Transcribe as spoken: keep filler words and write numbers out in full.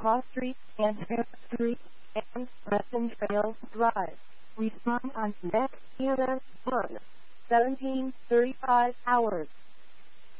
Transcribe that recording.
Cross Street and Fifth Street and Preston Trail Drive. Respond on next E M S one, seventeen thirty-five hours.